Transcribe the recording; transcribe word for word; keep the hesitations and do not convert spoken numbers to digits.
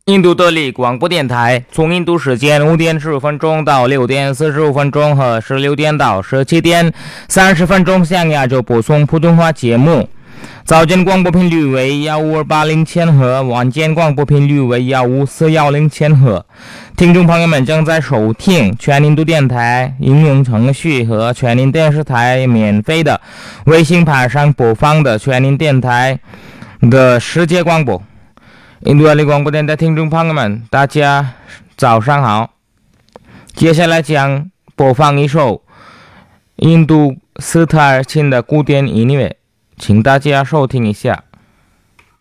印度德里广播电台，从印度时间五点十五分钟到六点四十五分钟和十六点到十七点三十分钟向亚洲播送普通话节目。早间广播频率为幺五二八零千赫，晚间广播频率为幺五四幺零千赫。听众朋友们正在收听全印度电台应用程序和全印电视台免费的微信盘上播放的全印电台的世界广播。印度德里广播电台听众朋友们，大家早上好。接下来将播放一首印度斯特尔钦的古典音乐，请大家收听一下。